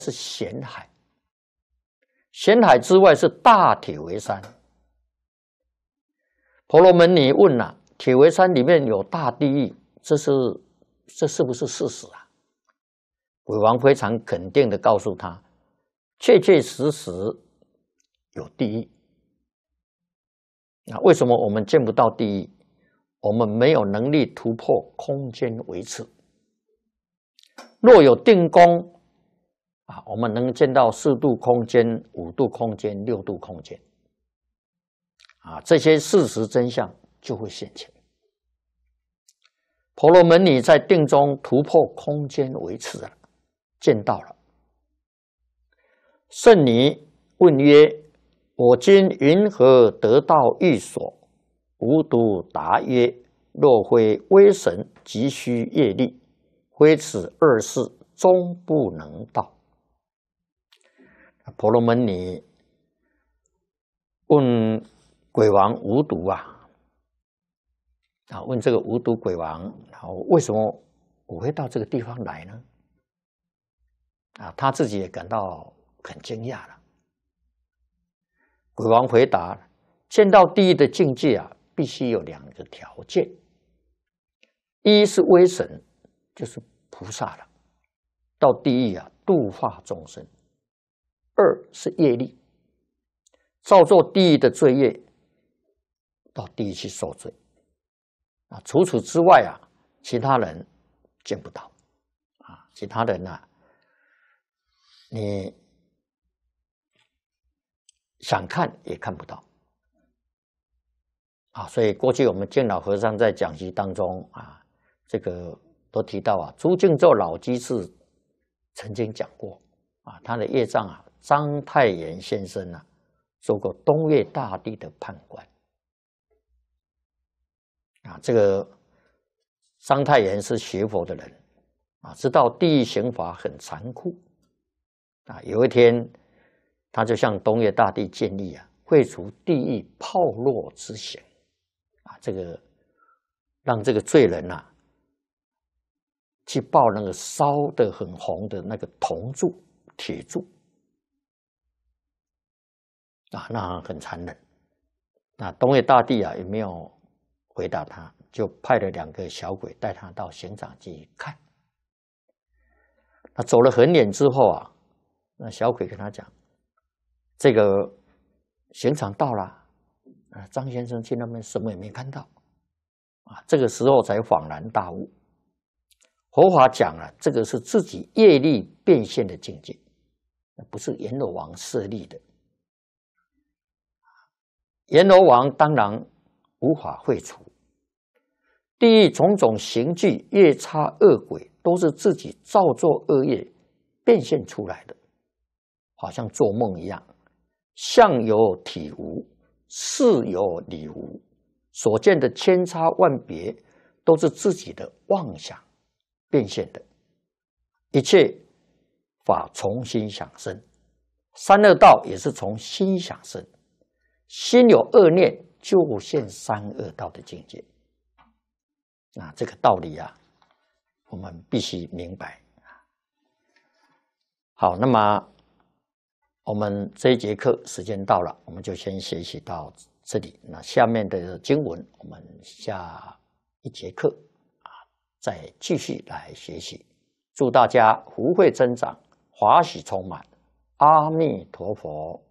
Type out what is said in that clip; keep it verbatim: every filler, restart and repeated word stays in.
是咸海，咸海之外是大铁围山。婆罗门尼问了、啊：铁围山里面有大地狱，这是这是不是事实啊？鬼王非常肯定的告诉他，确确实实有地狱。那为什么我们见不到地狱？我们没有能力突破空间维持。若有定功啊，我们能见到四度空间、五度空间、六度空间啊，这些事实真相就会现前。婆罗门尼在定中突破空间维持了，见到了。圣尼问曰：“我今云何得到寓所？”无独答曰：“若非威神急需业力，非此二事终不能到。”婆罗门尼问鬼王无独啊，啊，问这个无独鬼王，然后为什么我会到这个地方来呢？啊，他自己也感到很惊讶了。鬼王回答：“见到地狱的境界啊，必须有两个条件，一是威神，就是菩萨了，到地狱啊度化众生；二是业力，造作地狱的罪业，到地狱去受罪。啊，除此之外啊，其他人见不到啊，其他人啊，你想看也看不到。”啊，所以过去我们净老和尚在讲习当中啊，这个都提到啊，朱敬咒老居士曾经讲过啊，他的业障啊，章太炎先生啊，做过东岳大帝的判官啊。这个章太炎是学佛的人啊，知道地狱刑罚很残酷啊。有一天，他就向东岳大帝建议啊，废除地狱炮烙之刑。啊，这个让这个罪人呐、啊，去抱那个烧得很红的那个铜柱、铁柱，啊，那很残忍。那东岳大帝啊，也没有回答他，就派了两个小鬼带他到刑场去看。那走了很远之后啊，那小鬼跟他讲：“这个刑场到了。”啊，张先生去那边什么也没看到，啊，这个时候才恍然大悟。佛法讲了，这个是自己业力变现的境界，不是阎罗王设立的。阎罗王当然无法废除，地狱种种刑具、夜叉恶鬼，都是自己造作恶业变现出来的，好像做梦一样，相有体无。事有理无，所见的千差万别，都是自己的妄想变现的。一切法从心想生，三恶道也是从心想生。心有恶念，就现三恶道的境界。啊，这个道理啊，我们必须明白。好，那么我们这一节课时间到了，我们就先学习到这里。那下面的经文，我们下一节课啊，再继续来学习。祝大家福慧增长，华喜充满。阿弥陀佛。